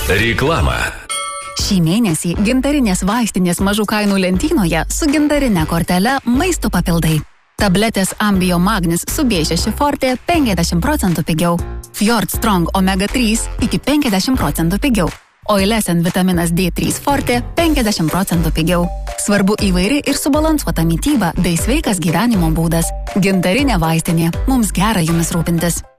Reklama. Šį mėnesį gintarinės vaistinės mažų kainų lentynoje su gintarine kortele maisto papildai. Tabletės Ambio Magnis su B6 Forte 50% pigiau. Fjord Strong Omega 3 iki 50% pigiau. Oilesen vitaminas D3 Forte 50% pigiau. Svarbu įvairi ir subalansuota mityba bei sveikas gyvenimo būdas. Gintarinė vaistinė. Mums gera jumis rūpintis.